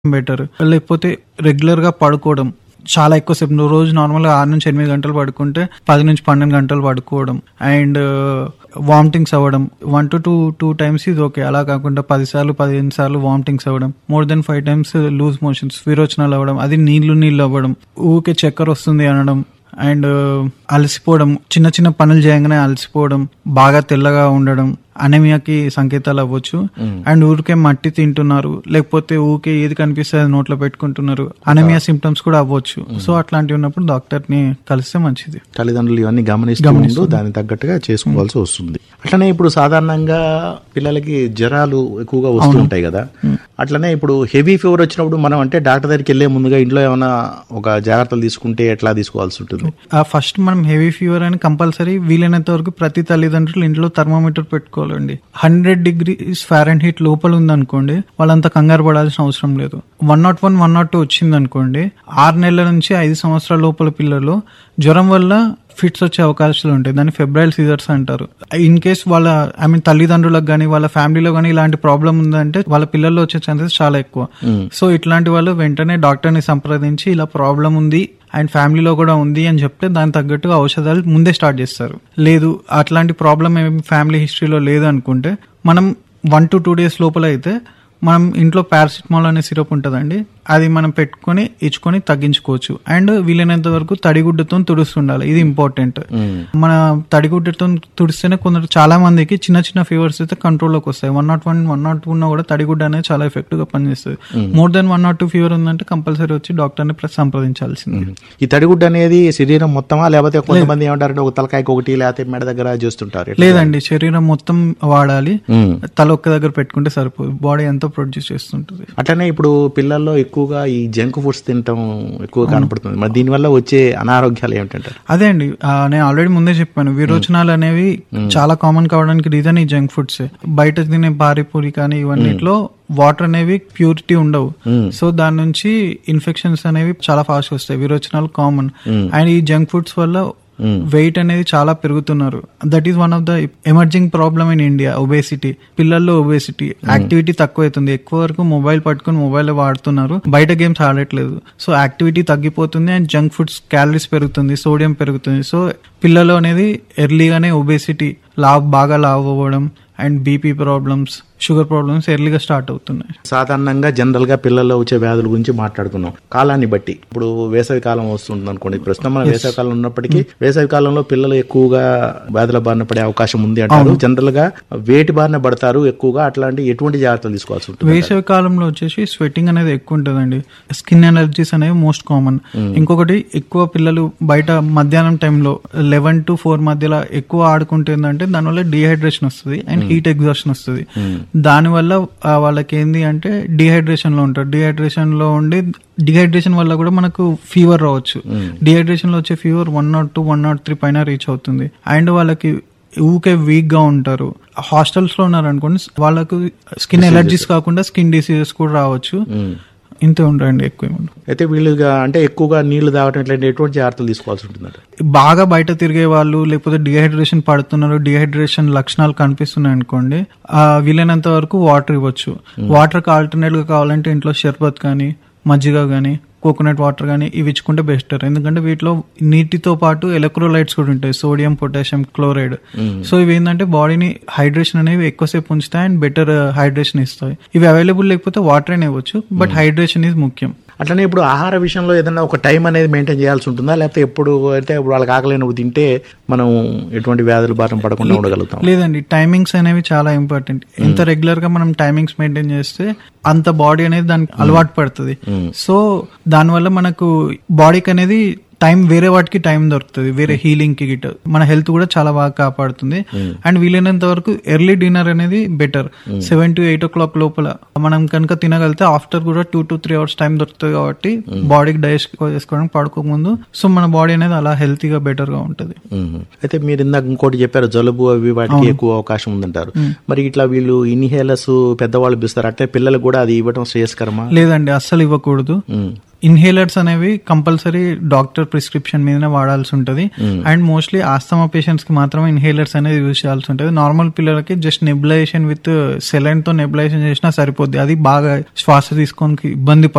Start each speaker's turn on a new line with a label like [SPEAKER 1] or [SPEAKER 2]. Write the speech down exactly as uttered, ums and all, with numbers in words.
[SPEAKER 1] Better. లేకపోతే regular గా పడుకోవడం చాలా ఎక్కువసేపు, నువ్వు రోజు నార్మల్ గా ఆరు నుంచి ఎనిమిది గంటలు పడుకుంటే పది నుంచి పన్నెండు గంటలు పడుకోవడం. అండ్ వామిటింగ్స్ అవ్వడం one to two two times ఇది ఓకే, అలా కాకుండా పది సార్లు పదిహేను సార్లు వామిటింగ్స్ అవ్వడం, more than five times loose motions, విరోచనాలు అవ్వడం, అది నీళ్లు నీళ్లు అవ్వడం, ఊకే చక్కెర వస్తుంది అనడం, అండ్ అలసిపోవడం, చిన్న చిన్న పనులు చేయగానే అలసిపోవడం, బాగా తెల్లగా ఉండడం అనీమియాకి సంకేతాలు అవ్వచ్చు. అండ్ ఊరికే మట్టి తింటున్నారు, లేకపోతే ఊకే ఏది కనిపిస్తే అది నోట్లో పెట్టుకుంటున్నారు, అనీమియా సిమ్టమ్స్ కూడా అవ్వచ్చు. సో అట్లాంటివి ఉన్నప్పుడు డాక్టర్ ని కలిస్తే మంచిది.
[SPEAKER 2] తల్లిదండ్రులు ఇవన్నీ గమనిస్తూ దానికి తగ్గట్టుగా చేసుకోవాల్సి వస్తుంది. అట్లనే ఇప్పుడు సాధారణంగా పిల్లలకి జ్వరాలు ఎక్కువగా వస్తూ ఉంటాయి కదా, అట్లనే ఇప్పుడు హెవీ ఫీవర్ వచ్చినప్పుడు మనం అంటే డాక్టర్ దగ్గరికి వెళ్లే ముందుగా ఇంట్లో ఏమైనా ఒక జాగ్రత్తలు తీసుకుంటే ఎట్లా తీసుకోవాల్సి ఉంటుంది?
[SPEAKER 1] ఫస్ట్ మనం హెవీ ఫీవర్ అని కంపల్సరీ వీలైనంత వరకు ప్రతి తల్లిదండ్రులు ఇంట్లో థర్మోమీటర్ పెట్టుకోవాలండి. హండ్రెడ్ డిగ్రీస్ ఫారెన్ హీట్ లోపల ఉందనుకోండి, వాళ్ళంతా కంగారు పడాల్సిన అవసరం లేదు. One not one one not two వచ్చింది అనుకోండి, ఆరు నెలల నుంచి ఐదు సంవత్సరాల లోపల పిల్లలు జ్వరం వల్ల ఫిట్స్ వచ్చే అవకాశాలు ఉంటాయి. దాన్ని ఫెబ్రైల్ సీజర్స్ అంటారు. ఇన్ కేస్ వాళ్ళ ఐ మీన్ తల్లిదండ్రులకు కానీ వాళ్ళ ఫ్యామిలీలో కానీ ఇలాంటి ప్రాబ్లం ఉందంటే వాళ్ళ పిల్లల్లో వచ్చే ఛాన్సెస్ చాలా ఎక్కువ. సో ఇట్లాంటి వాళ్ళు వెంటనే డాక్టర్ ని సంప్రదించి ఇలా ప్రాబ్లం ఉంది అండ్ ఫ్యామిలీలో కూడా ఉంది అని చెప్తే దానికి తగ్గట్టుగా ఔషధాలు ముందే స్టార్ట్ చేస్తారు. లేదు అట్లాంటి ప్రాబ్లం ఏమి ఫ్యామిలీ హిస్టరీలో లేదు అనుకుంటే మనం వన్ టు టూ డేస్ లోపల అయితే మనం ఇంట్లో పారాసిటమాల్ అనే సిరప్ ఉంటుందండి, అది మనం పెట్టుకొని ఇచ్చుకొని తగ్గించుకోవచ్చు. అండ్ వీలైనంత వరకు తడిగుడ్డతో తుడుస్తుండాలి, ఇది ఇంపార్టెంట్. మన తడిగుడ్డతో తుడిస్తేనే కొందరు చాలా మందికి చిన్న చిన్న ఫీవర్స్ అయితే కంట్రోల్లోకి వస్తాయి. One not one one not two ఉన్నా కూడా తడిగుడ్డ అనేది చాలా ఎఫెక్టివ్ గా పనిచేస్తుంది. More than one not two fever ఉందంటే కంపల్సరీ వచ్చి డాక్టర్ ని సంప్రదించాల్సింది.
[SPEAKER 2] ఈ తడిగుడ్డ అనేది శరీరం మొత్తమా, లేకపోతే కొంతమంది ఏమంటారంటే ఒక తలకాయకి ఒకటి లేకపోతే మెడ దగ్గర చేస్తుంటారు?
[SPEAKER 1] లేదండి, శరీరం మొత్తం వాడాలి, తల ఒక్క దగ్గర పెట్టుకుంటే సరిపోదు, బాడీ ఎంతో ప్రొడ్యూస్ చేస్తుంటది.
[SPEAKER 2] అట్లనే ఇప్పుడు పిల్లల్లో ఎక్కువగా ఈ జంక్ ఫుడ్స్ తినటం ఎక్కువ కనపడుతుంది. మరి దీనివల్ల వచ్చే అనారోగ్యాలు ఏమిటంటారు?
[SPEAKER 1] అదే అండి, నేను ఆల్రెడీ ముందే చెప్పాను, విరోచనాలు అనేవి చాలా కామన్ కావడానికి రీజన్ ఈ జంక్ ఫుడ్స్. బయట తినే పానీపూరి కానీ ఇవన్నిట్లో వాటర్ అనేవి ప్యూరిటీ ఉండవు. సో దాని నుంచి ఇన్ఫెక్షన్స్ అనేవి చాలా ఫాస్ట్ వస్తాయి, విరోచనాలు కామన్. అండ్ ఈ జంక్ ఫుడ్స్ వల్ల వెయిట్ అనేది చాలా పెరుగుతున్నారు. That is one of the emerging problem in India, obesity. పిల్లల్లో ఒబేసిటీ, యాక్టివిటీ తక్కువ అవుతుంది, ఎక్కువ వరకు మొబైల్ పట్టుకుని మొబైల్ వాడుతున్నారు, బయట గేమ్స్ ఆడట్లేదు. సో యాక్టివిటీ తగ్గిపోతుంది అండ్ జంక్ ఫుడ్స్ క్యాలరీస్ పెరుగుతుంది, సోడియం పెరుగుతుంది. సో పిల్లలు అనేది ఎర్లీగానే ఒబేసిటీ, లావ్ బాగా లావ్ అవ్వడం and BP problems, sugar problems ఎర్లీగా స్టార్ట్ అవుతున్నాయి.
[SPEAKER 2] సాధారణంగా జనరల్ గా పిల్లల్లో వచ్చే వ్యాధుల గురించి మాట్లాడుకున్నాం. కాలాన్ని బట్టి ఇప్పుడు వేసవి కాలం వస్తుంది అనుకోండి, ప్రస్తుతం మన వేసవి కాలం ఉన్నప్పటికీ వేసవి కాలంలో పిల్లలు ఎక్కువగా వ్యాధుల బారిన పడే అవకాశం ఉంది అంటారు. జనరల్ గా వేటి బారిన పడతారు ఎక్కువగా, అట్లాంటి ఎటువంటి జాగ్రత్తలు తీసుకోవాల్సి ఉంటుంది?
[SPEAKER 1] వేసవి కాలంలో వచ్చేసి స్వెట్టింగ్ అనేది ఎక్కువ ఉంటుందండి, స్కిన్ ఎలర్జీస్ అనేవి మోస్ట్ కామన్. ఇంకొకటి ఎక్కువ పిల్లలు బయట మధ్యాహ్నం టైంలో లెవెన్ టు ఫోర్ మధ్యలో ఎక్కువ ఆడుకుంటుందంటే దానివల్ల డిహైడ్రేషన్ వస్తుంది అండ్ హీట్ ఎగ్జాషన్ వస్తుంది. దానివల్ల వాళ్ళకి ఏంది అంటే డిహైడ్రేషన్ లో ఉంటారు, డిహైడ్రేషన్ లో ఉండి డిహైడ్రేషన్ వల్ల కూడా మనకు ఫీవర్ రావచ్చు. డిహైడ్రేషన్ లో వచ్చే fever one not two one not three పైన రీచ్ అవుతుంది. అండ్ వాళ్ళకి ఊకే వీక్ గా ఉంటారు. హాస్టల్స్ లో ఉన్నారు అనుకోండి, వాళ్ళకు స్కిన్ ఎలర్జీస్ కాకుండా స్కిన్ డిసీజెస్ కూడా రావచ్చు. ఇంతే ఉంటాయండి, ఎక్కువ ఏముండదు.
[SPEAKER 2] అయితే వీళ్ళుగా అంటే ఎక్కువగా నీళ్లు తాగటం ఇట్లాంటి ఎటువంటి జాగ్రత్తలు తీసుకోవాల్సి ఉంటుందంట?
[SPEAKER 1] బాగా బయట తిరిగే వాళ్ళు, లేకపోతే డిహైడ్రేషన్ పడుతున్నారు, డిహైడ్రేషన్ లక్షణాలు కనిపిస్తున్నాయి అనుకోండి, వీలైనంత వరకు వాటర్ ఇవ్వచ్చు. వాటర్ కి ఆల్టర్నేట్ గా కావాలంటే ఇంట్లో షర్బత్ కానీ మజ్జిగ కానీ కోకోనట్ వాటర్ కానీ ఇవి ఇచ్చుకుంటే బెస్టర్. ఎందుకంటే వీటిలో నీటితో పాటు ఎలక్ట్రోలైట్స్ కూడా ఉంటాయి, సోడియం, పొటాషియం, క్లోరైడ్. సో ఇవి ఏంటంటే బాడీని హైడ్రేషన్ అనేవి ఎక్కువసేపు ఉంచుతాయి అండ్ బెటర్ హైడ్రేషన్ ఇస్తాయి. ఇవి అవైలబుల్ లేకపోతే వాటర్ అయినా ఇవ్వచ్చు, బట్ హైడ్రేషన్ ఈజ్ ముఖ్యం.
[SPEAKER 2] అట్లనే ఇప్పుడు ఆహార విషయంలో ఏదైనా ఒక టైం అనేది మెయింటైన్ చేయాల్సి ఉంటుందా, లేకపోతే ఎప్పుడు అయితే ఇప్పుడు వాళ్ళకి ఆకలేనప్పుడు తింటే మనం ఎటువంటి వ్యాధుల బారిన పడకుండా ఉండగలుగుతాం?
[SPEAKER 1] లేదండి, టైమింగ్స్ అనేవి చాలా ఇంపార్టెంట్. ఎంత రెగ్యులర్ గా మనం టైమింగ్స్ మెయింటైన్ చేస్తే అంత బాడీ అనేది దానికి అలవాటు పడుతుంది. సో దానివల్ల మనకు బాడీకి అనేది టైం, వేరే వాటికి టైం దొరుకుతుంది, వేరే హీలింగ్ కి గిట్ మన హెల్త్ కూడా చాలా బాగా కాపాడుతుంది. అండ్ వీలైనంత వరకు ఎర్లీ డిన్నర్ అనేది better. Seven to eight oh clock లోపల మనం కనుక తినగలిగితే ఆఫ్టర్ కూడా two to three hours time దొరుకుతుంది కాబట్టి బాడీకి డైజెస్ట్ చేసుకోవడానికి పడుకోకముందు సో మన బాడీ అనేది అలా హెల్తీగా బెటర్ గా ఉంటుంది.
[SPEAKER 2] అయితే మీరు ఇందాక ఇంకోటి చెప్పారు, జలుబు అవి వాటికి ఎక్కువ అవకాశం ఉందంటారు. మరి ఇట్లా వీళ్ళు ఇన్హేలర్స్ పెద్దవాళ్ళు ఇస్తారు, అంటే పిల్లలకు కూడా అది ఇవ్వడం శ్రేయస్కరమా?
[SPEAKER 1] లేదండి, అస్సలు ఇవ్వకూడదు. ఇన్హేలర్స్ అనేవి కంపల్సరీ డాక్టర్ ప్రిస్క్రిప్షన్ మీదనే వాడాల్సి ఉంటుంది. అండ్ మోస్ట్లీ ఆస్తమా పేషెంట్స్ కి మాత్రమే ఇన్హేలర్స్ అనేది యూజ్ చేయాల్సి ఉంటుంది. నార్మల్ పిల్లలకి జస్ట్ నెబులైజేషన్ విత్ సెలైన్ తో నెబులైజేషన్ చేసినా సరిపోద్ది, అది బాగా శ్వాస తీసుకోనికి ఇబ్బంది